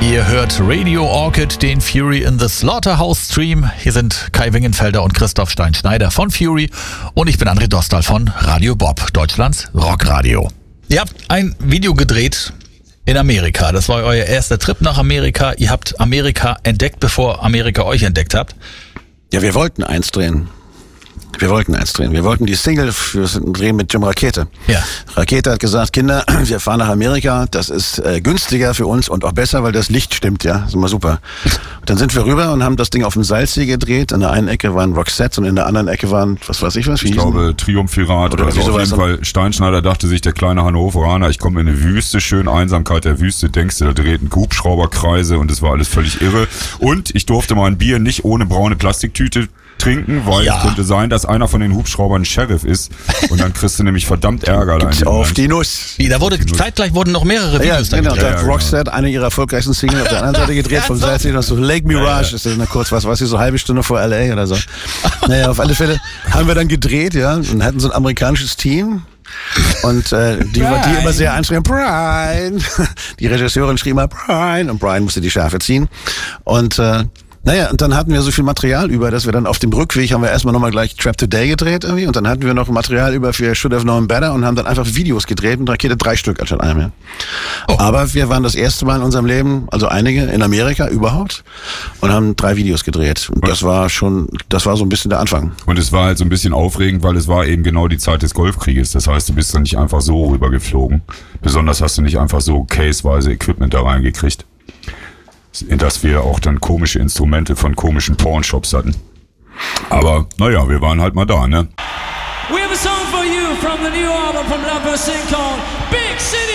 Ihr hört Radio Orchid, den Fury in the Slaughterhouse Stream. Hier sind Kai Wingenfelder und Christoph Stein-Schneider von Fury und ich bin André Dostal von Radio Bob, Deutschlands Rockradio. Ihr habt ein Video gedreht in Amerika. Das war euer erster Trip nach Amerika. Ihr habt Amerika entdeckt, bevor Amerika euch entdeckt habt. Ja, wir wollten eins drehen. Wir wollten die Single für drehen mit Jim Rakete. Ja. Rakete hat gesagt, Kinder, wir fahren nach Amerika, das ist günstiger für uns und auch besser, weil das Licht stimmt, ja, ist immer super. Und dann sind wir rüber und haben das Ding auf dem Salzsee gedreht. In der einen Ecke waren Roxette und in der anderen Ecke waren, ich glaube, Triumphirat oder so. Auf jeden Fall, Steinschneider dachte sich, der kleine Hannoveraner, ich komme in eine Wüste, schön Einsamkeit der Wüste, denkst du, da drehten Hubschrauberkreise und es war alles völlig irre. Und ich durfte mein Bier nicht ohne braune Plastiktüte trinken, weil es könnte sein, dass einer von den Hubschraubern ein Sheriff ist und dann kriegst du nämlich verdammt Ärger. Auf die Nuss. Da wurde zeitgleich wurden noch mehrere Videos gedreht. Da hat Roxette eine ihrer erfolgreichsten Single auf der anderen Seite gedreht vom Salzsee noch so Lake Mirage, ist das kurz was weiß ich, so eine halbe Stunde vor LA oder so. Naja, auf alle Fälle haben wir dann gedreht, ja, und hatten so ein amerikanisches Team. Und die immer sehr anstrengend, Brian. Die Regisseurin schrie mal Brian und Brian musste die Schärfe ziehen. Und und dann hatten wir so viel Material über, dass wir dann auf dem Rückweg haben wir erstmal nochmal gleich Trap Today gedreht irgendwie und dann hatten wir noch Material über für Should Have Known Better und haben dann einfach Videos gedreht und Rakete 3 Stück anstatt einem. Ja. Oh. Aber wir waren das erste Mal in unserem Leben, also einige in Amerika überhaupt und haben 3 Videos gedreht und das war so ein bisschen der Anfang. Und es war halt so ein bisschen aufregend, weil es war eben genau die Zeit des Golfkrieges, das heißt, du bist dann nicht einfach so rübergeflogen, besonders hast du nicht einfach so caseweise Equipment da reingekriegt. In das wir auch dann komische Instrumente von komischen Pornshops hatten. Aber, naja, wir waren halt mal da, ne? We have a song for you from the new album from La Person called Big City.